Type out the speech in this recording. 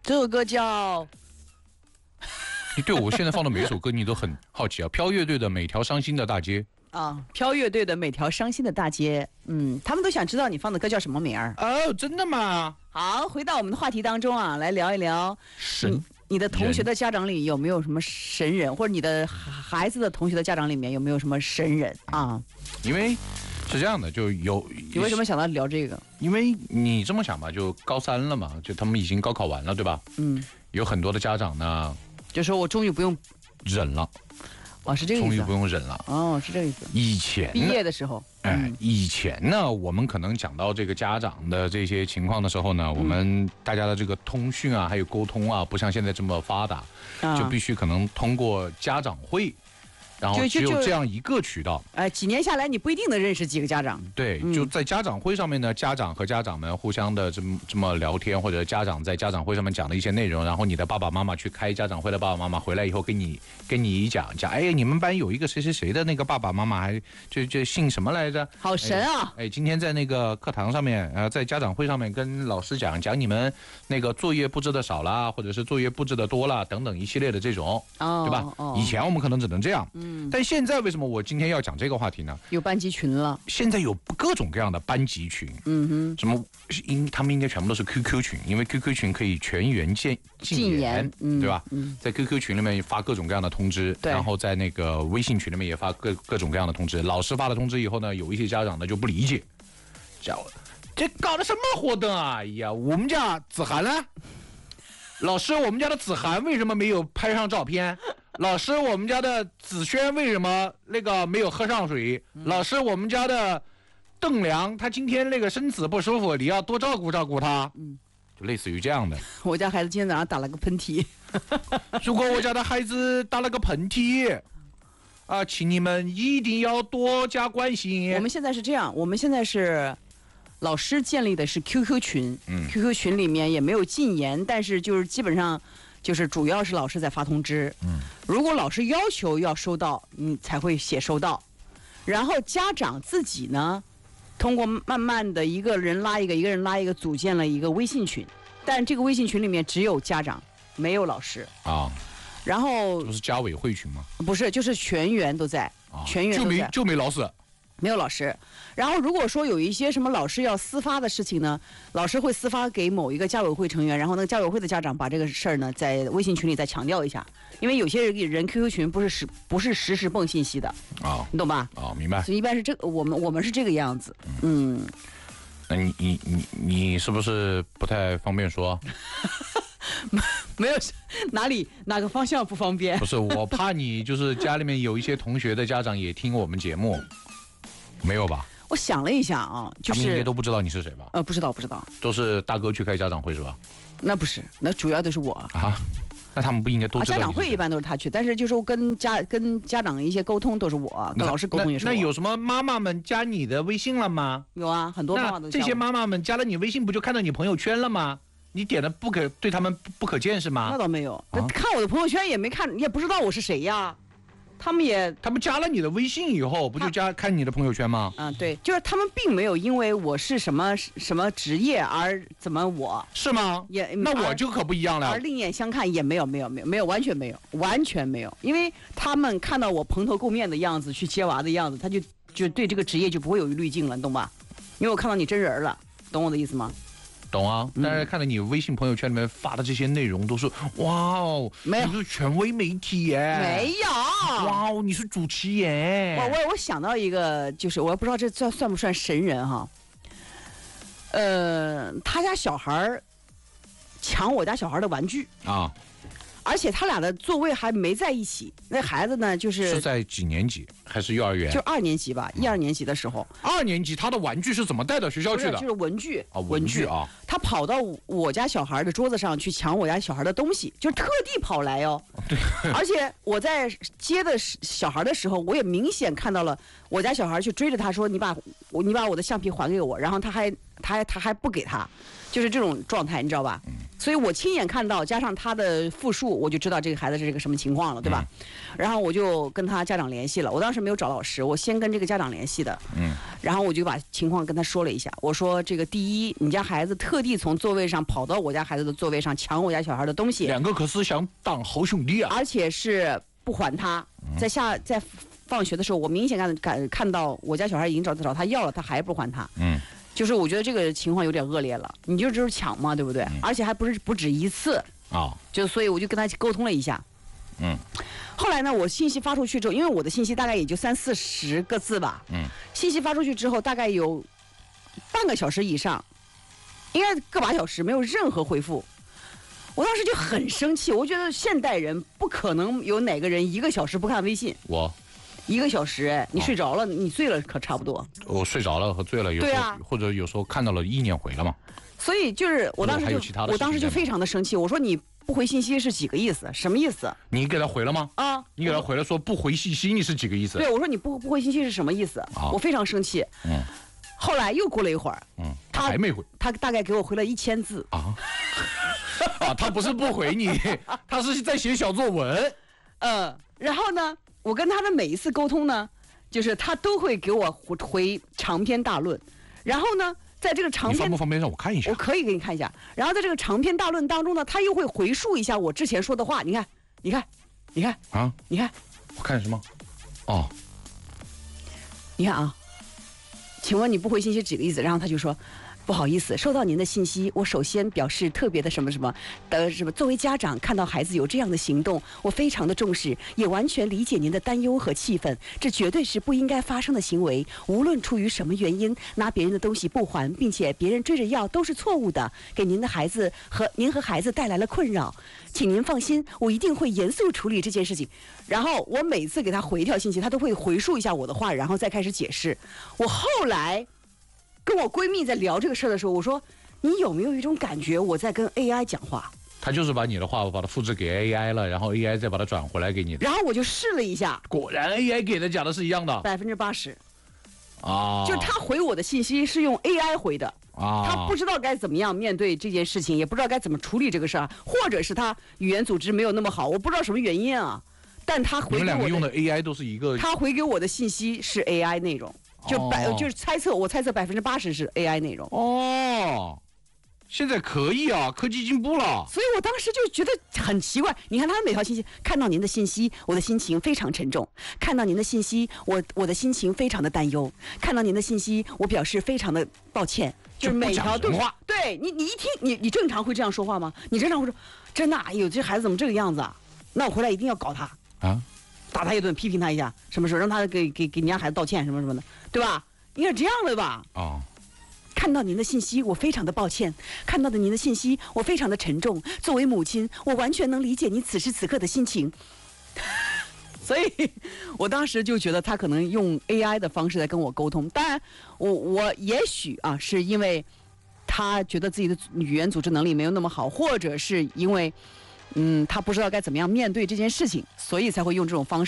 这首歌叫。 对，我现在放的每一首歌你都很好奇啊。飘乐队的《每条伤心的大街》 啊，飘乐队的《每条伤心的大街》，他们都想知道你放的歌叫什么名儿。 哦，真的吗？ 好，回到我们的话题当中啊，来聊一聊你的同学的家长里有没有什么神人，或者你的孩子的同学的家长里面有没有什么神人啊？ 因为是这样的，就有你为什么想到聊这个？ 因为你这么想吧，就高3了嘛，就他们已经高考完了，对吧？有很多的家长呢， 就说我终于不用忍了。 哦，是这个意思。 终于不用忍了。 哦，是这个意思。 以前毕业的时候， 以前呢，我们可能讲到这个家长的这些情况的时候呢，我们大家的这个通讯啊，还有沟通啊，不像现在这么发达，就必须可能通过家长会。然后只有这样一个渠道， 几年下来你不一定能认识几个家长。 对，就在家长会上面呢，家长和家长们互相的这么聊天，或者家长在家长会上面讲的一些内容，然后你的爸爸妈妈去开家长会的爸爸妈妈回来以后跟你讲，哎，你们班有一个谁谁谁的那个爸爸妈妈还就姓什么来着？ 好神啊！ 哎，今天在那个课堂上面，在家长会上面跟老师讲你们那个作业布置的少啦，或者是作业布置的多啦，等等一系列的这种，对吧？以前我们可能只能这样。但现在为什么我今天要讲这个话题呢？ 有班级群了， 现在有各种各样的班级群，什么他们应该全部都是 QQ 群，因为 QQ 群可以全员禁言，对吧？在 QQ 群里面发各种各样的通知，然后在那个微信群里面也发各种各样的通知。老师发了通知以后呢，有一些家长呢就不理解，这搞的什么活动啊？哎呀，我们家子涵呢？老师，我们家的子涵为什么没有拍上照片？老师，我们家的子轩为什么那个没有喝上水？老师，我们家的邓良他今天那个身子不舒服，你要多照顾照顾他。就类似于这样的。 我家孩子今天早上打了个喷嚏。 如果我家的孩子打了个喷嚏，请你们一定要多加关心。 我们现在是这样，我们现在是老师建立的是 QQ 群，QQ 群里面也没有禁言，但是就是基本上。就是主要是老师在发通知，如果老师要求要收到，你才会写收到，然后家长自己呢，通过慢慢的一个人拉一个，一个人拉一个，组建了一个微信群，但这个微信群里面只有家长，没有老师啊。然后不是家委会群吗？ 不是，就是全员都在，全员都在， 就没老师。 没有老师，然后如果说有一些什么老师要私发的事情呢，老师会私发给某一个家委会成员，然后那个家委会的家长把这个事儿呢在微信群里再强调一下，因为有些人 QQ 群不是实时蹦信息的你懂吧？ 明白。 所以一般是这个，我们是这个样子。 那你是不是不太方便说？ 没有，哪个方向不方便？ 不是，我怕你就是家里面有一些同学的家长也听我们节目。没有吧？ 我想了一下啊，就是他们应该都不知道你是谁吧？ 不知道， 都是大哥去开家长会是吧？ 那不是，那主要都是我啊。那他们不应该都知道？ 家长会一般都是他去，但是就是跟家长一些沟通都是我，跟老师沟通也是我。 那有什么妈妈们加你的微信了吗？ 有啊，很多妈妈都加。 这些妈妈们加了你微信，不就看到你朋友圈了吗？你点的对他们不可见是吗？ 那倒没有，看我的朋友圈也没看，也不知道我是谁呀。他们加了你的微信以后，不就看你的朋友圈吗？ 对，就是他们并没有因为我是什么职业而怎么我是吗？那我就可不一样了。 而另眼相看也没有，完全没有，因为他们看到我蓬头垢面的样子，去接娃的样子，他就对这个职业就不会有滤镜了，你懂吧？因为我看到你真人了，懂我的意思吗？ 懂啊，但是看到你微信朋友圈里面发的这些内容都是哇哦， 没有， 你是权威媒体耶， 没有， 哇哦，你是主持耶。 我想到一个，就是我不知道这算不算神人哈。他家小孩抢我家小孩的玩具啊，而且他俩的座位还没在一起。那孩子呢，是在几年级？还是幼儿园？ 就2年级吧，1、2年级的时候。 2年级他的玩具是怎么带到学校去的？ 就是文具啊，文具啊。 他跑到我家小孩的桌子上去抢我家小孩的东西，就是特地跑来哦。 对。 而且我在接的小孩的时候，我也明显看到了我家小孩去追着他说：“你把我的橡皮还给我。”然后他还不给他，就是这种状态，你知道吧？ 所以我亲眼看到，加上他的复述，我就知道这个孩子是个什么情况了，对吧？然后我就跟他家长联系了。我当时没有找老师，我先跟这个家长联系的。然后我就把情况跟他说了一下。我说这个第一，你家孩子特地从座位上跑到我家孩子的座位上抢我家小孩的东西。 两个可是想当好兄弟啊！ 而且是不还他，在放学的时候，我明显看到我家小孩已经找他要了，他还不还他。就是我觉得这个情况有点恶劣了，你就是抢嘛，对不对？而且还不止一次啊，就所以我就跟他沟通了一下。后来呢，我信息发出去之后，因为我的信息大概也就30-40个字吧。信息发出去之后，大概有半个小时以上，应该个把小时没有任何回复。我当时就很生气，我觉得现代人不可能有哪个人1个小时不看微信。 我。 1个小时，你睡着了，你醉了可差不多。 我睡着了和醉了，有时候或者有时候看到了意念回了嘛。 所以就是我当时就非常的生气，我说你不回信息是几个意思？什么意思？ 你给他回了吗？啊，你给他回了说不回信息，你是几个意思？ 对，我说你不回信息是什么意思？我非常生气。后来又过了一会儿， 他还没回， 他大概给我回了1000字。 他不是不回你，他是在写小作文。 然后呢？我跟他的每一次沟通呢，就是他都会给我回长篇大论，然后呢，在这个长篇， 你方不方便让我看一下？ 我可以给你看一下。然后在这个长篇大论当中呢，他又会回述一下我之前说的话。你看啊，你看， 我看什么？ 你看啊，请问你不回信息几个意思？然后他就说。不好意思，收到您的信息，我首先表示特别的什么什么的什么。作为家长，看到孩子有这样的行动，我非常的重视，也完全理解您的担忧和气愤。这绝对是不应该发生的行为。无论出于什么原因，拿别人的东西不还，并且别人追着要，都是错误的，给您的孩子和您和孩子带来了困扰。请您放心，我一定会严肃处理这件事情。然后我每次给他回一条信息，他都会回述一下我的话，然后再开始解释。我后来。跟我闺蜜在聊这个事儿的时候，我说：“你有没有一种感觉，我在跟 AI 讲话？” 他就是把你的话把它复制给 AI 了，然后 AI 再把它转回来给你。 然后我就试了一下， 果然 AI 给的讲的是一样的 ，80%。就是他回我的信息是用 AI 回的他不知道该怎么样面对这件事情，也不知道该怎么处理这个事儿，或者是他语言组织没有那么好，我不知道什么原因啊。但他回给我的， 你们两个用的 AI 都是一个， 他回给我的信息是 AI 内容。就是猜测，我猜测80%是 AI 内容。 现在可以啊，科技进步了。 所以我当时就觉得很奇怪。你看他每条信息，看到您的信息，我的心情非常沉重；看到您的信息，我的心情非常的担忧；看到您的信息，我表示非常的抱歉。就是每条对话，对你一听，你正常会这样说话吗？你正常会说，真的，哎呦，这孩子怎么这个样子啊？那我回来一定要搞他啊！打他一顿，批评他一下，什么时候让他给你家孩子道歉，什么什么的，对吧？应该这样的吧？看到您的信息，我非常的抱歉；看到的您的信息，我非常的沉重。作为母亲，我完全能理解你此时此刻的心情。所以，我当时就觉得他可能用 AI 的方式来跟我沟通。当然，我也许是因为他觉得自己的语言组织能力没有那么好，或者是因为他不知道该怎么样面对这件事情，所以才会用这种方式。